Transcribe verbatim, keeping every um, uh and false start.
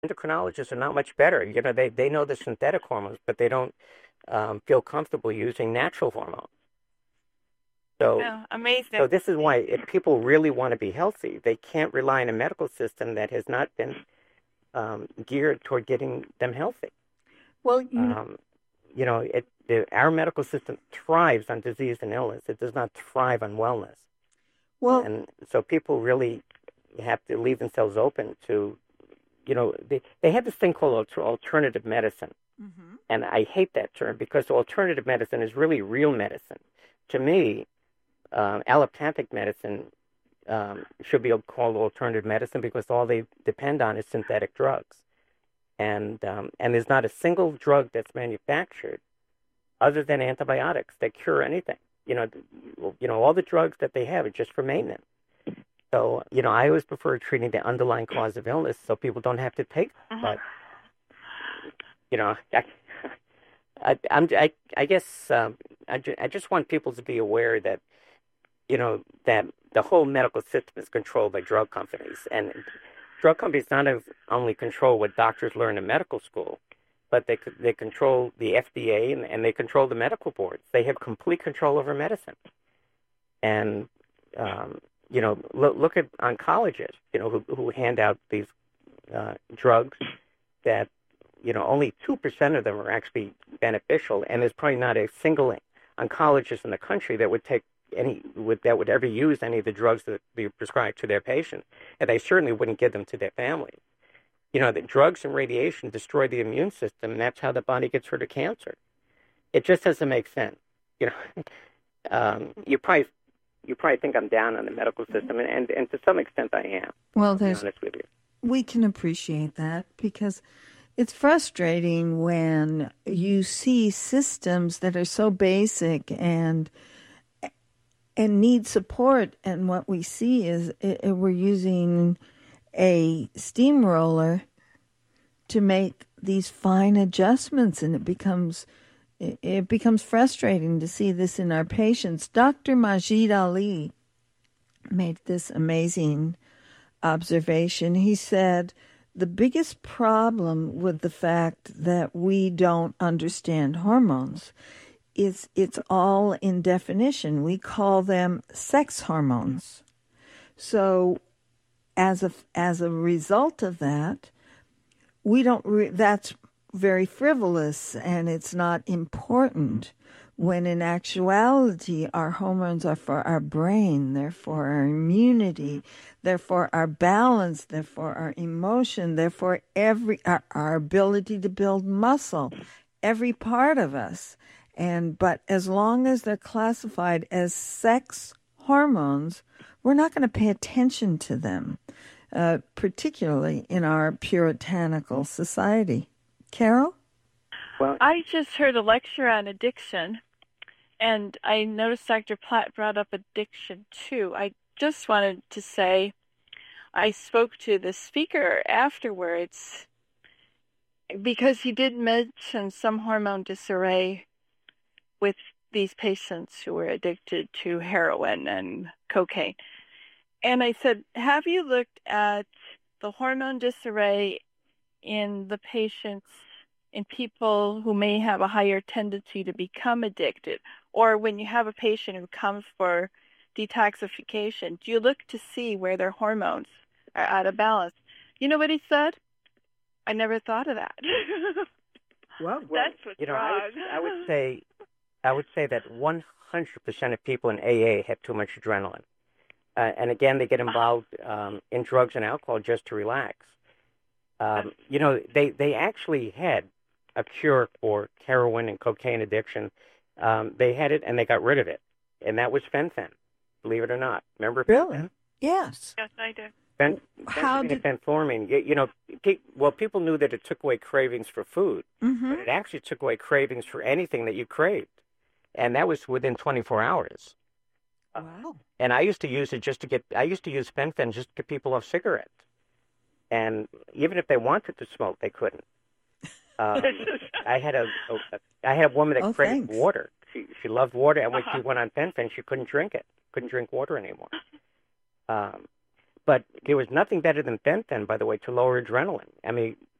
endocrinologists are not much better. You know, they, they know the synthetic hormones, but they don't um, feel comfortable using natural hormones. So, Oh, amazing. so this is why if people really want to be healthy, they can't rely on a medical system that has not been um, geared toward getting them healthy. Well, you know, Um, you know, it, the, our medical system thrives on disease and illness. It does not thrive on wellness. well, And so people really have to leave themselves open to, you know, they, they have this thing called alternative medicine. hmm And I hate that term because alternative medicine is really real medicine. To me, um, allopathic medicine um, should be called alternative medicine because all they depend on is synthetic drugs. And um, and there's not a single drug that's manufactured other than antibiotics that cure anything. You know, you know, all the drugs that they have are just for maintenance. So, you know, I always prefer treating the underlying cause of illness so people don't have to take. Mhm. But, you know, I, I, I'm, I, I guess um, I, ju- I just want people to be aware that, you know, that the whole medical system is controlled by drug companies. And drug companies not only control what doctors learn in medical school, but they they control the F D A and, and they control the medical boards. They have complete control over medicine. And um, you know, look, look at oncologists, you know, who who hand out these uh, drugs that you know only two percent of them are actually beneficial, and there's probably not a single oncologist in the country that would take any would that would ever use any of the drugs that be prescribed to their patients, and they certainly wouldn't give them to their families. You know, that drugs and radiation destroy the immune system, and that's how the body gets rid of cancer. It just doesn't make sense. You know, um, you probably you probably think I'm down on the medical system, and, and, and to some extent I am. well, I'll be there's honest with you. we can appreciate that because it's frustrating when you see systems that are so basic and and need support, and what we see is uh, we're using a steamroller to make these fine adjustments, and it becomes it it becomes frustrating to see this in our patients. Doctor Majid Ali made this amazing observation. He said the biggest problem with the fact that we don't understand hormones is it's all in definition. We call them sex hormones. So as a as a result of that, we don't re- that's very frivolous and it's not important, when in actuality our hormones are for our brain, they're for our immunity, they're for our balance, they're for our emotion, they're for every our, our ability to build muscle, every part of us. And but as long as they're classified as sex hormones, we're not going to pay attention to them, uh, particularly in our puritanical society. Carol? Well, I just heard a lecture on addiction, and I noticed Doctor Platt brought up addiction too. I just wanted to say I spoke to the speaker afterwards because he did mention some hormone disarray with these patients who were addicted to heroin and cocaine. And I said, have you looked at the hormone disarray in the patients, in people who may have a higher tendency to become addicted? Or when you have a patient who comes for detoxification, do you look to see where their hormones are out of balance? You know what he said? I never thought of that. well, well, That's what's you know, I wrong. would I would say I would say that one hundred percent of people in A A have too much adrenaline. Uh, and again, they get involved um, in drugs and alcohol just to relax. Um, you know, they, they actually had a cure for heroin and cocaine addiction. Um, they had it and they got rid of it. And that was fen-phen, believe it or not. Remember Really? fen-phen? Yes. Yes, I do. Fen- How Phentermine did? and fenfluramine, you, you know, pe- well, people knew that it took away cravings for food, Mm-hmm. but it actually took away cravings for anything that you craved. And that was within twenty-four hours. Wow. And I used to use it just to get, I used to use fen-phen just to get people off cigarettes. And even if they wanted to smoke, they couldn't. Um, I had a, a, I had a woman that Oh, craved thanks. water. She she loved water, and when Uh-huh. she went on fen-phen, she couldn't drink it, couldn't drink water anymore. Um, but there was nothing better than fen-phen, by the way, to lower adrenaline. I mean,